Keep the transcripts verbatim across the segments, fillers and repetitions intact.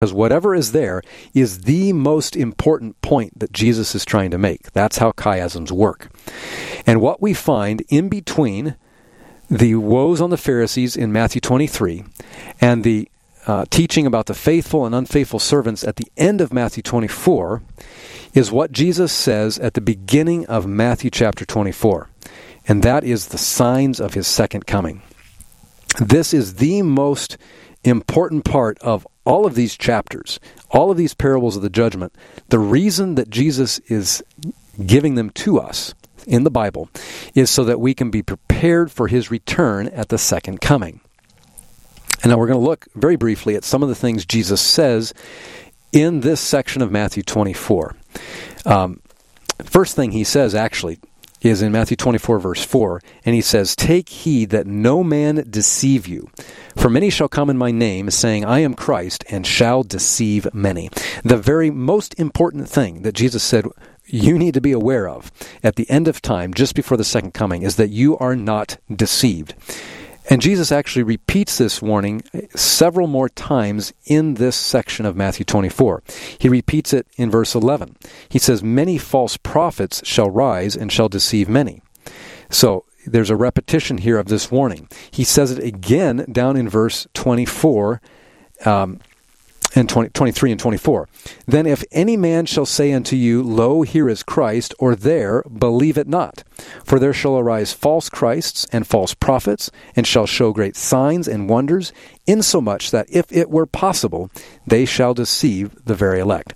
Because whatever is there is the most important point that Jesus is trying to make. That's how chiasms work. And what we find in between the woes on the Pharisees in Matthew twenty-three and the uh, teaching about the faithful and unfaithful servants at the end of Matthew twenty-four is what Jesus says at the beginning of Matthew chapter twenty-four. And that is the signs of his second coming. This is the most important part of all of these chapters, all of these parables of the judgment. The reason that Jesus is giving them to us in the Bible is so that we can be prepared for his return at the second coming. And now we're going to look very briefly at some of the things Jesus says in this section of Matthew twenty-four. Um, first thing he says, actually, is in Matthew twenty-four, verse four, and he says, "Take heed that no man deceive you. For many shall come in my name, saying, I am Christ, and shall deceive many." The very most important thing that Jesus said you need to be aware of at the end of time, just before the second coming, is that you are not deceived. And Jesus actually repeats this warning several more times in this section of Matthew twenty-four. He repeats it in verse eleven. He says, "Many false prophets shall rise and shall deceive many." So there's a repetition here of this warning. He says it again down in verse twenty-four, um, and twenty, twenty-three and twenty-four. "Then if any man shall say unto you, Lo, here is Christ, or there, believe it not. For there shall arise false Christs and false prophets, and shall show great signs and wonders, insomuch that if it were possible, they shall deceive the very elect."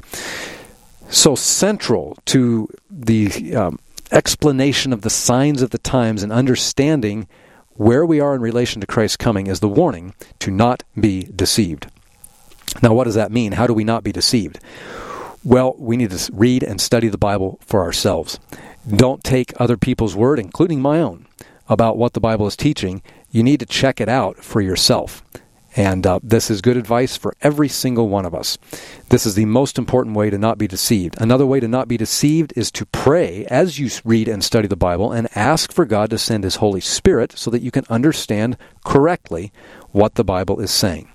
So central to the um, explanation of the signs of the times and understanding where we are in relation to Christ's coming is the warning to not be deceived. Now, what does that mean? How do we not be deceived? Well, we need to read and study the Bible for ourselves. Don't take other people's word, including my own, about what the Bible is teaching. You need to check it out for yourself. And uh, this is good advice for every single one of us. This is the most important way to not be deceived. Another way to not be deceived is to pray as you read and study the Bible and ask for God to send his Holy Spirit so that you can understand correctly what the Bible is saying.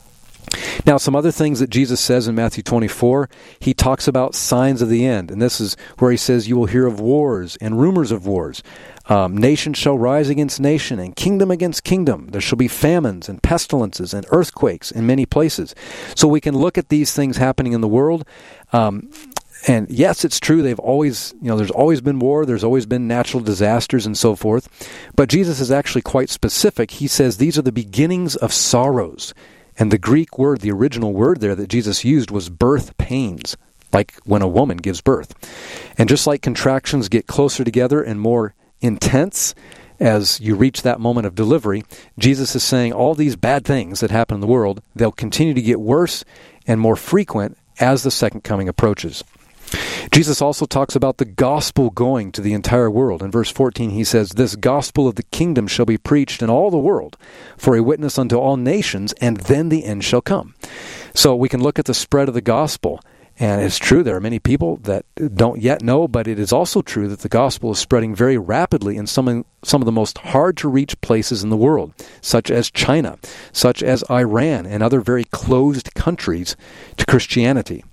Now, some other things that Jesus says in Matthew twenty-four, he talks about signs of the end. And this is where he says, "You will hear of wars and rumors of wars. Um, nation shall rise against nation, and kingdom against kingdom. There shall be famines and pestilences and earthquakes in many places." So we can look at these things happening in the world. Um, and yes, it's true, they've always, you know, there's always been war, there's always been natural disasters and so forth. But Jesus is actually quite specific. He says these are the beginnings of sorrows. And the Greek word, the original word there that Jesus used was birth pains, like when a woman gives birth. And just like contractions get closer together and more intense as you reach that moment of delivery, Jesus is saying all these bad things that happen in the world, they'll continue to get worse and more frequent as the second coming approaches. Jesus also talks about the gospel going to the entire world. In verse fourteen, he says, "This gospel of the kingdom shall be preached in all the world for a witness unto all nations, and then the end shall come." So we can look at the spread of the gospel. And it's true, there are many people that don't yet know, but it is also true that the gospel is spreading very rapidly in some, some of the most hard-to-reach places in the world, such as China, such as Iran, and other very closed countries to Christianity.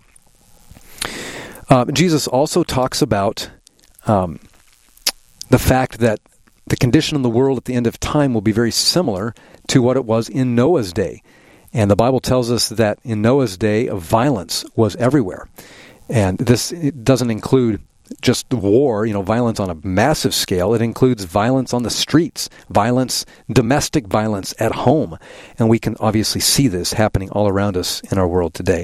Uh, Jesus also talks about um, the fact that the condition in the world at the end of time will be very similar to what it was in Noah's day. And the Bible tells us that in Noah's day, violence was everywhere. And this it doesn't include just war, you know, violence on a massive scale. It includes violence on the streets, violence, domestic violence at home. And we can obviously see this happening all around us in our world today.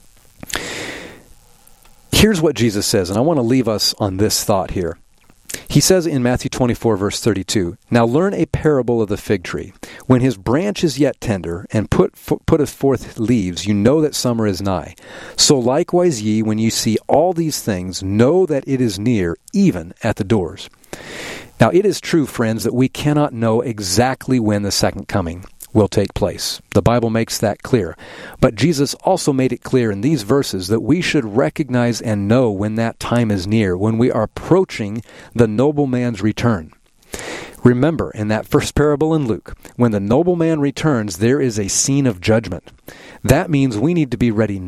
Here's what Jesus says, and I want to leave us on this thought here. He says in Matthew twenty-four, verse thirty-two, "Now learn a parable of the fig tree. When his branch is yet tender, and put putteth forth leaves, you know that summer is nigh. So likewise ye, when you see all these things, know that it is near, even at the doors." Now it is true, friends, that we cannot know exactly when the second coming will take place. The Bible makes that clear. But Jesus also made it clear in these verses that we should recognize and know when that time is near, when we are approaching the nobleman's return. Remember, in that first parable in Luke, when the nobleman returns, there is a scene of judgment. That means we need to be ready